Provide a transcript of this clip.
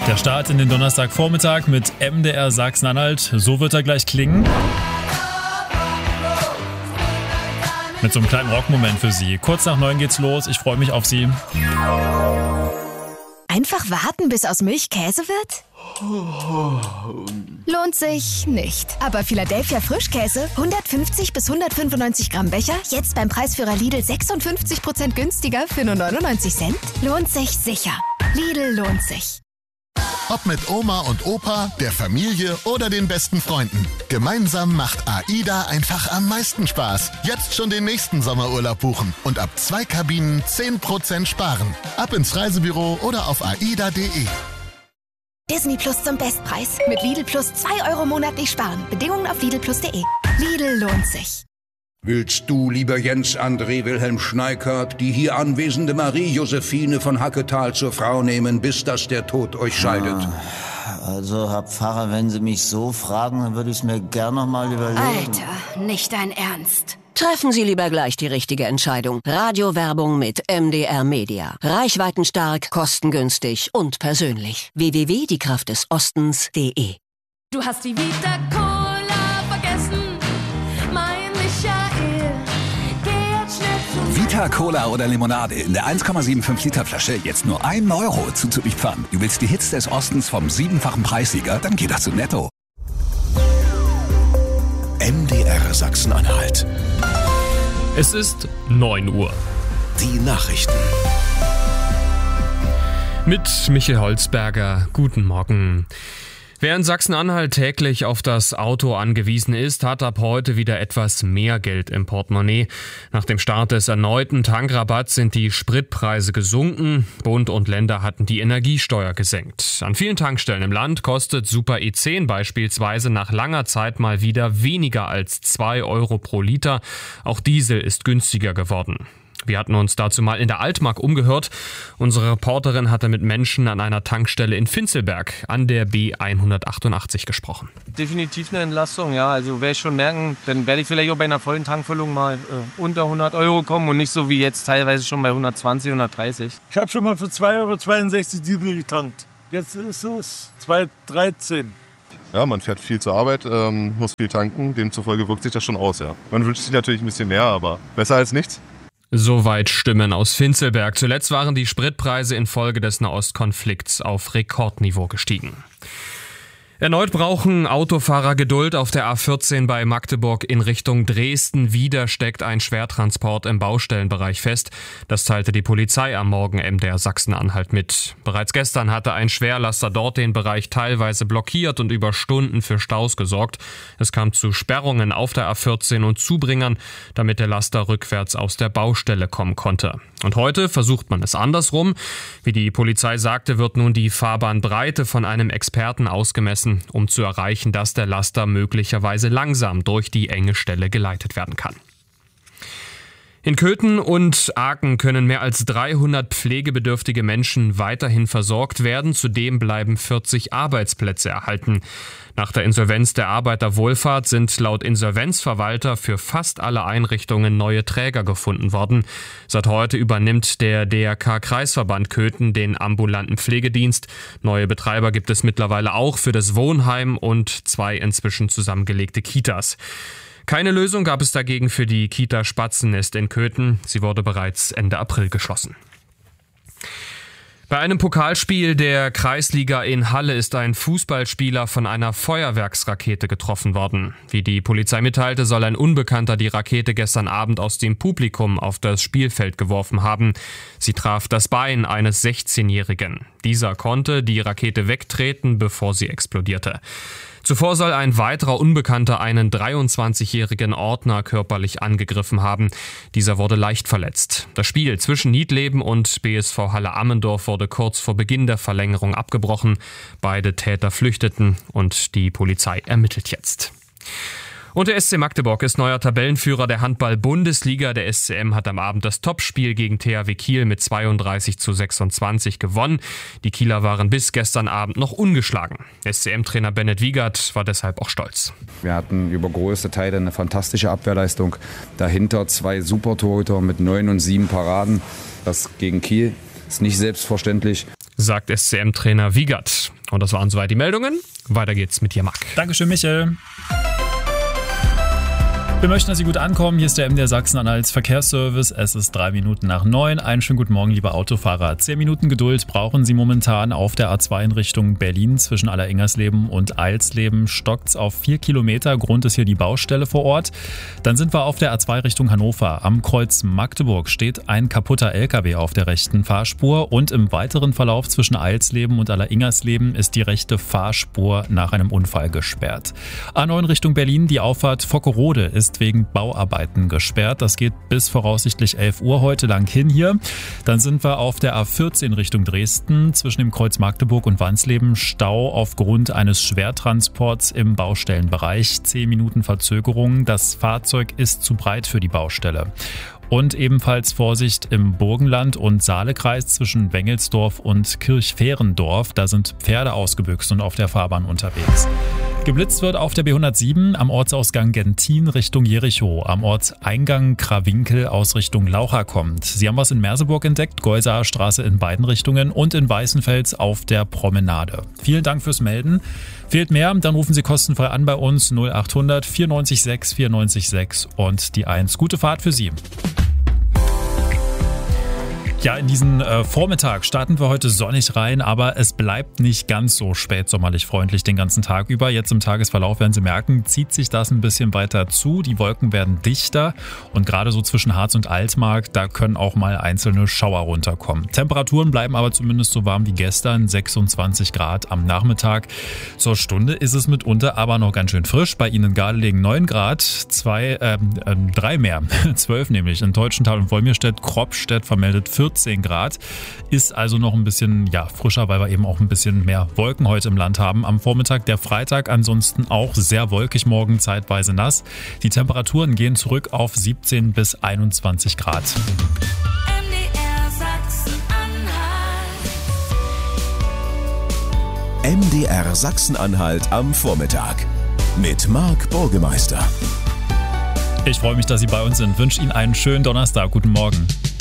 Der Start in den Donnerstagvormittag mit MDR Sachsen-Anhalt. So wird er gleich klingen. Mit so einem kleinen Rockmoment für Sie. Kurz nach 9 geht's los. Ich freue mich auf Sie. Einfach warten, bis aus Milch Käse wird? Lohnt sich nicht. Aber Philadelphia Frischkäse, 150 bis 195 Gramm Becher, jetzt beim Preisführer Lidl 56% günstiger für nur 99 Cent? Lohnt sich sicher. Lidl lohnt sich. Ob mit Oma und Opa, der Familie oder den besten Freunden. Gemeinsam macht AIDA einfach am meisten Spaß. Jetzt schon den nächsten Sommerurlaub buchen und ab 2 Kabinen 10% sparen. Ab ins Reisebüro oder auf aida.de. Disney Plus zum Bestpreis. Mit Lidl Plus 2 Euro monatlich sparen. Bedingungen auf lidl+de. Lidl lohnt sich. Willst du, lieber Jens André Wilhelm Schneikert, die hier anwesende Marie-Josephine von Hacketal zur Frau nehmen, bis dass der Tod euch scheidet? Also, Herr Pfarrer, wenn Sie mich so fragen, dann würde ich es mir gern noch mal überlegen. Alter, nicht dein Ernst. Treffen Sie lieber gleich die richtige Entscheidung. Radiowerbung mit MDR Media. Reichweitenstark, kostengünstig und persönlich. www.diekraftdesostens.de. Du hast die Vita Cola vergessen, mein Michael. Geh jetzt schnell zu Vita Cola oder Limonade in der 1,75 Liter Flasche jetzt nur 1 Euro zuzulieferern. Du willst die Hits des Ostens vom 7-fachen Preissieger? Dann geht das zu Netto. MDR Sachsen-Anhalt. Es ist 9 Uhr. Die Nachrichten. Mit Michael Holzberger. Guten Morgen. Wer in Sachsen-Anhalt täglich auf das Auto angewiesen ist, hat ab heute wieder etwas mehr Geld im Portemonnaie. Nach dem Start des erneuten Tankrabatts sind die Spritpreise gesunken. Bund und Länder hatten die Energiesteuer gesenkt. An vielen Tankstellen im Land kostet Super E10 beispielsweise nach langer Zeit mal wieder weniger als 2 Euro pro Liter. Auch Diesel ist günstiger geworden. Wir hatten uns dazu mal in der Altmark umgehört. Unsere Reporterin hatte mit Menschen an einer Tankstelle in Vinzelberg an der B188 gesprochen. Definitiv eine Entlastung, ja. Also werde ich schon merken, dann werde ich vielleicht auch bei einer vollen Tankfüllung mal unter 100 Euro kommen und nicht so wie jetzt teilweise schon bei 120, 130. Ich habe schon mal für 2,62 Euro Diesel getankt. Jetzt ist es 2,13 €. Ja, man fährt viel zur Arbeit, muss viel tanken, demzufolge wirkt sich das schon aus, ja. Man wünscht sich natürlich ein bisschen mehr, aber besser als nichts. Soweit Stimmen aus Vinzelberg. Zuletzt waren die Spritpreise infolge des Nahostkonflikts auf Rekordniveau gestiegen. Erneut brauchen Autofahrer Geduld auf der A14 bei Magdeburg in Richtung Dresden. Wieder steckt ein Schwertransport im Baustellenbereich fest. Das teilte die Polizei am Morgen MDR Sachsen-Anhalt mit. Bereits gestern hatte ein Schwerlaster dort den Bereich teilweise blockiert und über Stunden für Staus gesorgt. Es kam zu Sperrungen auf der A14 und Zubringern, damit der Laster rückwärts aus der Baustelle kommen konnte. Und heute versucht man es andersrum. Wie die Polizei sagte, wird nun die Fahrbahnbreite von einem Experten ausgemessen, um zu erreichen, dass der Laster möglicherweise langsam durch die enge Stelle geleitet werden kann. In Köthen und Aachen können mehr als 300 pflegebedürftige Menschen weiterhin versorgt werden. Zudem bleiben 40 Arbeitsplätze erhalten. Nach der Insolvenz der Arbeiterwohlfahrt sind laut Insolvenzverwalter für fast alle Einrichtungen neue Träger gefunden worden. Seit heute übernimmt der DRK-Kreisverband Köthen den ambulanten Pflegedienst. Neue Betreiber gibt es mittlerweile auch für das Wohnheim und 2 inzwischen zusammengelegte Kitas. Keine Lösung gab es dagegen für die Kita Spatzennest in Köthen. Sie wurde bereits Ende April geschlossen. Bei einem Pokalspiel der Kreisliga in Halle ist ein Fußballspieler von einer Feuerwerksrakete getroffen worden. Wie die Polizei mitteilte, soll ein Unbekannter die Rakete gestern Abend aus dem Publikum auf das Spielfeld geworfen haben. Sie traf das Bein eines 16-Jährigen. Dieser konnte die Rakete wegtreten, bevor sie explodierte. Zuvor soll ein weiterer Unbekannter einen 23-jährigen Ordner körperlich angegriffen haben. Dieser wurde leicht verletzt. Das Spiel zwischen Niedleben und BSV Halle-Ammendorf wurde kurz vor Beginn der Verlängerung abgebrochen. Beide Täter flüchteten und die Polizei ermittelt jetzt. Und der SC Magdeburg ist neuer Tabellenführer der Handball-Bundesliga. Der SCM hat am Abend das Topspiel gegen THW Kiel mit 32:26 gewonnen. Die Kieler waren bis gestern Abend noch ungeschlagen. SCM-Trainer Bennett Wiegert war deshalb auch stolz. Wir hatten über größte Teile eine fantastische Abwehrleistung. Dahinter 2 Super-Torhüter mit 9 und 7 Paraden. Das gegen Kiel ist nicht selbstverständlich. sagt SCM-Trainer Wiegert. Und das waren soweit die Meldungen. Weiter geht's mit dir, Marc. Dankeschön, Michael. Wir möchten, dass Sie gut ankommen. Hier ist der MDR Sachsen-Anhalts Verkehrsservice. Es ist 9:03. Einen schönen guten Morgen, liebe Autofahrer. 10 Minuten Geduld brauchen Sie momentan auf der A2 in Richtung Berlin. Zwischen Alleringersleben und Eilsleben stockt's auf 4 Kilometer. Grund ist hier die Baustelle vor Ort. Dann sind wir auf der A2 Richtung Hannover. Am Kreuz Magdeburg steht ein kaputter LKW auf der rechten Fahrspur. Und im weiteren Verlauf zwischen Eilsleben und Alleringersleben ist die rechte Fahrspur nach einem Unfall gesperrt. A9 Richtung Berlin, die Auffahrt Vockerode ist wegen Bauarbeiten gesperrt. Das geht bis voraussichtlich 11 Uhr heute lang hin hier. Dann sind wir auf der A14 Richtung Dresden. Zwischen dem Kreuz Magdeburg und Wansleben Stau aufgrund eines Schwertransports im Baustellenbereich. 10 Minuten Verzögerung. Das Fahrzeug ist zu breit für die Baustelle. Und ebenfalls Vorsicht im Burgenland und Saalekreis zwischen Wengelsdorf und Kirchfehrendorf. Da sind Pferde ausgebüxt und auf der Fahrbahn unterwegs. Geblitzt wird auf der B107 am Ortsausgang Gentin Richtung Jericho, am Ortseingang Krawinkel aus Richtung Laucha kommt. Sie haben was in Merseburg entdeckt, Geusaer Straße in beiden Richtungen und in Weißenfels auf der Promenade. Vielen Dank fürs Melden. Fehlt mehr, dann rufen Sie kostenfrei an bei uns 0800 94 6 94 6 und die 1. Gute Fahrt für Sie. Ja, in diesen Vormittag starten wir heute sonnig rein, aber es bleibt nicht ganz so spätsommerlich freundlich den ganzen Tag über. Jetzt im Tagesverlauf werden Sie merken, zieht sich das ein bisschen weiter zu. Die Wolken werden dichter und gerade so zwischen Harz und Altmark, da können auch mal einzelne Schauer runterkommen. Temperaturen bleiben aber zumindest so warm wie gestern, 26 Grad am Nachmittag. Zur Stunde ist es mitunter aber noch ganz schön frisch. Bei Ihnen in Gardelegen 9 Grad, 3 mehr, 12 nämlich. In Teutschenthal und Wolmirstedt, Kropstedt vermeldet 14 Grad. Ist also noch ein bisschen frischer, weil wir eben auch ein bisschen mehr Wolken heute im Land haben. Am Vormittag der Freitag ansonsten auch sehr wolkig, morgen zeitweise nass. Die Temperaturen gehen zurück auf 17 bis 21 Grad. MDR Sachsen-Anhalt am Vormittag mit Marc Burgemeister. Ich freue mich, dass Sie bei uns sind. Wünsche Ihnen einen schönen Donnerstag. Guten Morgen.